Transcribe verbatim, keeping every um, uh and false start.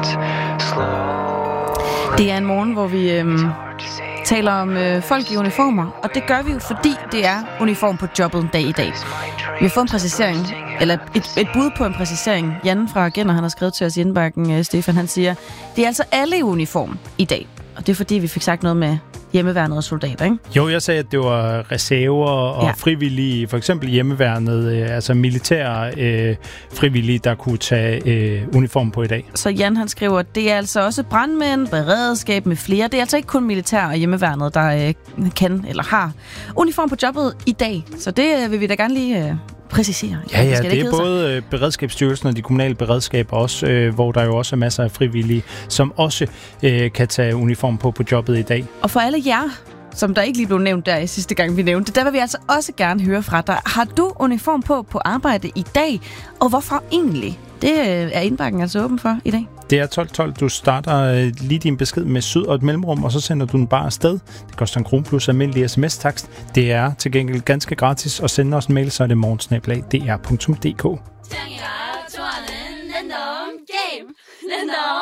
Det er en morgen, hvor vi øhm, taler om øh, folk i uniformer, og det gør vi jo, fordi det er uniform på jobbet en dag i dag. Vi har fået en præcisering, eller et, et bud på en præcisering. Jan fra Agenda, han har skrevet til os i indbakken, øh, Stefan, han siger, det er altså alle i uniform i dag. Og det er fordi, vi fik sagt noget med hjemmeværnet og soldater, ikke? Jo, jeg sagde, at det var reserver og ja. frivillige, for eksempel hjemmeværnet, øh, altså militære øh, frivillige, der kunne tage øh, uniform på i dag. Så Jan, han skriver, at det er altså også brandmænd, beredskab med flere. Det er altså ikke kun militær og hjemmeværnet, der øh, kan eller har uniform på jobbet i dag. Så det øh, vil vi da gerne lige øh, præcisere. Ja, ja, det, det er både øh, Beredskabsstyrelsen og de kommunale beredskaber også, øh, hvor der jo også er masser af frivillige, som også øh, kan tage uniform på på jobbet i dag. Og for alle jer, som der ikke lige blev nævnt der i sidste gang, vi nævnte, der vil vi altså også gerne høre fra dig. Har du uniform på på arbejde i dag, og hvorfor egentlig? Det er indbakken altså åben for i dag. Det er tolv tolv. Du starter øh, lige din besked med syd og et mellemrum, og så sender du den bare afsted. Det koster en krone plus almindelig sms-takst. Det er til gengæld ganske gratis, og sende os en mail, så er det morgensnabel-a punktum d r punktum d k.